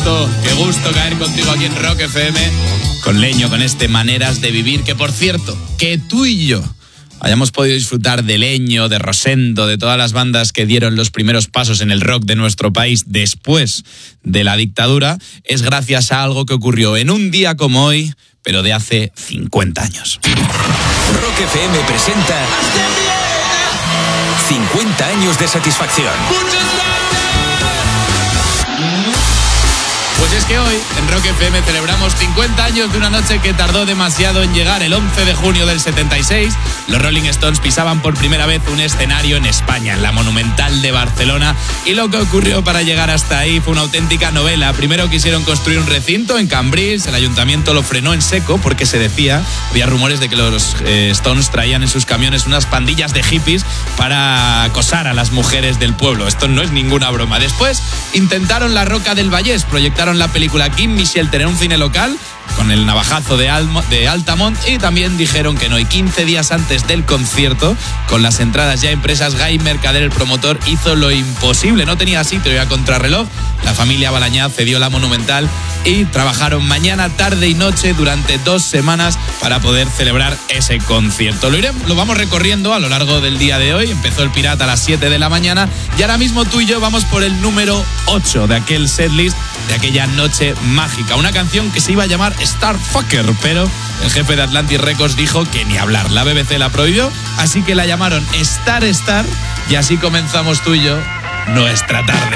qué gusto caer contigo aquí en Rock FM con Leño, con este Maneras de Vivir, que por cierto, que tú y yo hayamos podido disfrutar de Leño, de Rosendo, de todas las bandas que dieron los primeros pasos en el rock de nuestro país después de la dictadura, es gracias a algo que ocurrió en un día como hoy, pero de hace 50 años. Rock FM presenta 50 años de satisfacción. Pues es que hoy en Rock FM celebramos 50 años de una noche que tardó demasiado en llegar. El 11 de junio del 76, los Rolling Stones pisaban por primera vez un escenario en España, en la Monumental de Barcelona, y lo que ocurrió para llegar hasta ahí fue una auténtica novela. Primero quisieron construir un recinto en Cambrils, el ayuntamiento lo frenó en seco porque se decía, había rumores de que los Stones traían en sus camiones unas pandillas de hippies para acosar a las mujeres del pueblo. Esto no es ninguna broma. Después intentaron la Roca del Vallès, proyectaron la película Kim Michel en un cine local con el navajazo de Altamont, y también dijeron que no. Y 15 días antes del concierto, con las entradas ya impresas, Gai Mercader, el promotor, hizo lo imposible. No tenía sitio y a contrarreloj la familia Balañá cedió la Monumental y trabajaron mañana, tarde y noche durante 2 semanas para poder celebrar ese concierto. Lo vamos recorriendo a lo largo del día de hoy. Empezó el Pirata a las 7 de la mañana y ahora mismo tú y yo vamos por el número 8 de aquel setlist, de aquella noche mágica. Una canción que se iba a llamar Starfucker, pero el jefe de Atlantic Records dijo que ni hablar. La BBC la prohibió, así que la llamaron Star, y así comenzamos tú y yo nuestra tarde.